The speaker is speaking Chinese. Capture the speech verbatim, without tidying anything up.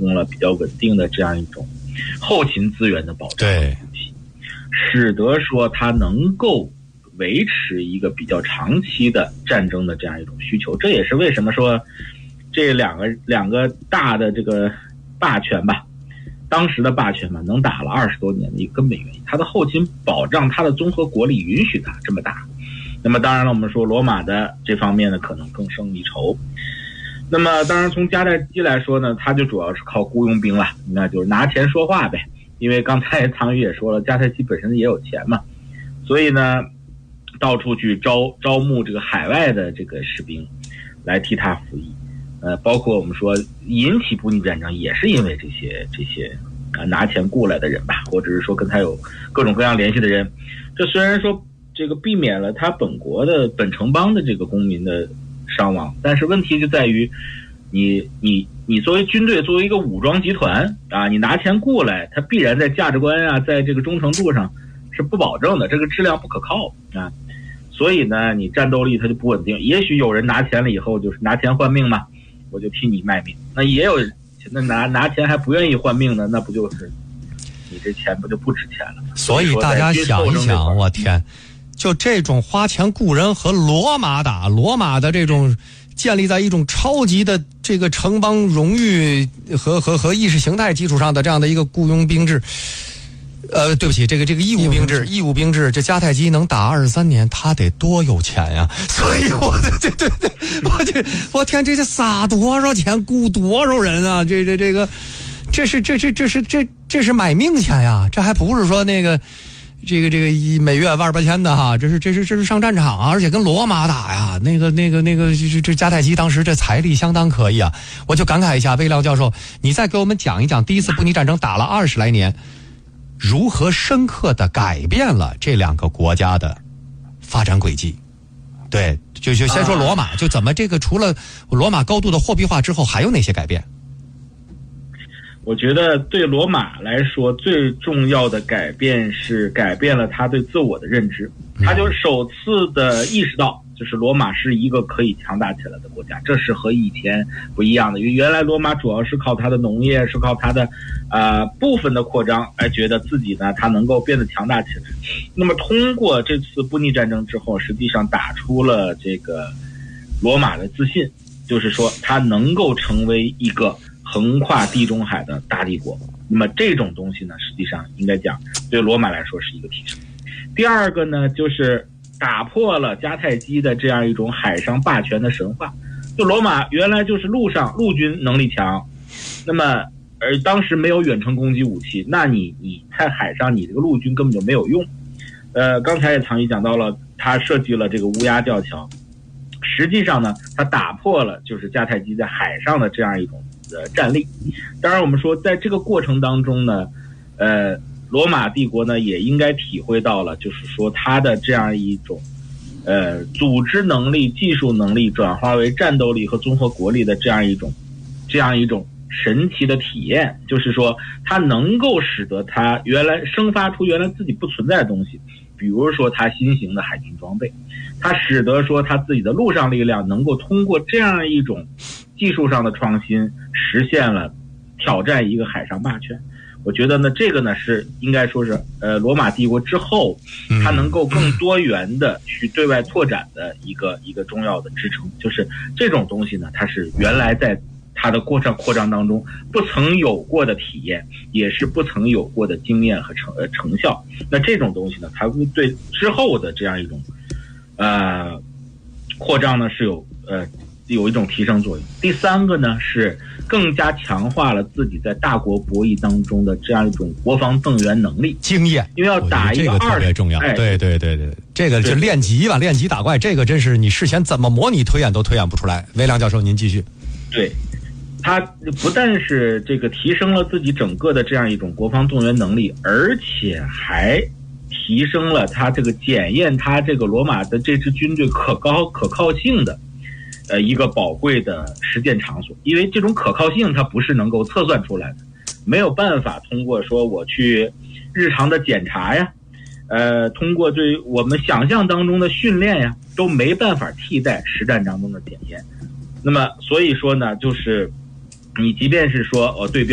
供了比较稳定的这样一种后勤资源的保障， 对， 使得说它能够维持一个比较长期的战争的这样一种需求。这也是为什么说这两个两个大的这个霸权吧，当时的霸权嘛，能打了二十多年的一个根本原因，它的后勤保障，它的综合国力允许它这么打。那么当然了，我们说罗马的这方面呢，可能更胜一筹。那么当然从迦太基来说呢，它就主要是靠雇佣兵了，那就是拿钱说话呗。因为刚才唐宇也说了，迦太基本身也有钱嘛，所以呢，到处去招招募这个海外的这个士兵来替他服役。呃，包括我们说引起布匿战争，也是因为这些这些啊拿钱雇来的人吧，或者是说跟他有各种各样联系的人。这虽然说这个避免了他本国的本城邦的这个公民的伤亡，但是问题就在于你你你作为军队，作为一个武装集团啊，你拿钱雇来，他必然在价值观啊，在这个忠诚度上是不保证的，这个质量不可靠啊，所以呢，你战斗力它就不稳定。也许有人拿钱了以后就是拿钱换命嘛，我就替你卖命。那也有那拿拿钱还不愿意换命的，那不就是你这钱不就不值钱了吗？ 所以大家想一想，我天，就这种花钱雇人和罗马打，罗马的这种建立在一种超级的这个城邦荣誉和和和意识形态基础上的这样的一个雇佣兵制，呃，对不起，这个这个义务兵制，义务兵制，这迦太基能打二十三年，他得多有钱呀！所以我这对对，我这我天，这这撒多少钱雇多少人啊？这这这个，这是这是这是这这是买命钱呀！这还不是说那个。这个这个一每月万八千的哈，这是这是这是上战场啊，而且跟罗马打呀，那个那个那个这这迦太基当时这财力相当可以啊。我就感慨一下，魏亮教授，你再给我们讲一讲第一次布匿战争打了二十来年，如何深刻的改变了这两个国家的发展轨迹。对，就就先说罗马，就怎么这个除了罗马高度的货币化之后，还有哪些改变？ 我觉得对罗马来说最重要的改变是改变了他对自我的认知，他就首次的意识到，就是罗马是一个可以强大起来的国家，这是和以前不一样的。因为原来罗马主要是靠它的农业，是靠它的呃部分的扩张，而觉得自己呢它能够变得强大起来。那么通过这次布匿战争之后，实际上打出了这个罗马的自信，就是说它能够成为一个横跨地中海的大帝国。那么这种东西呢，实际上应该讲对罗马来说是一个提升。第二个呢，就是打破了迦太基的这样一种海上霸权的神话。就罗马原来就是陆上陆军能力强，那么而当时没有远程攻击武器，那你你在海上你这个陆军根本就没有用。呃，刚才也唐毅讲到了，他设计了这个乌鸦吊桥，实际上呢，他打破了就是迦太基在海上的这样一种呃战力。当然我们说在这个过程当中呢，呃罗马帝国呢也应该体会到了，就是说它的这样一种呃组织能力、技术能力转化为战斗力和综合国力的这样一种这样一种神奇的体验，就是说它能够使得它原来生发出原来自己不存在的东西，比如说它新型的海军装备，它使得说它自己的陆上力量能够通过这样一种技术上的创新实现了挑战一个海上霸权。我觉得呢，这个呢是应该说是呃罗马帝国之后它能够更多元的去对外拓展的一个一个重要的支撑，就是这种东西呢，它是原来在它的过程扩张当中不曾有过的体验，也是不曾有过的经验和成呃成效。那这种东西呢，它会对之后的这样一种呃扩张呢是有呃有一种提升作用。第三个呢是更加强化了自己在大国博弈当中的这样一种国防动员能力经验， 因为要打一个二十， 这个特别重要。哎、对对对对，这个是练级吧，练级打怪，这个真是你事先怎么模拟推演都推演不出来。魏亮教授，您继续。 对。他不但是这个提升了自己整个的这样一种国防动员能力，而且还提升了他这个检验他这个罗马的这支军队可靠可靠性的呃一个宝贵的实践场所。因为这种可靠性它不是能够测算出来的，没有办法通过说我去日常的检查呀，呃，通过对我们想象当中的训练呀，都没办法替代实战当中的检验。那么所以说呢，就是你即便是说呃对标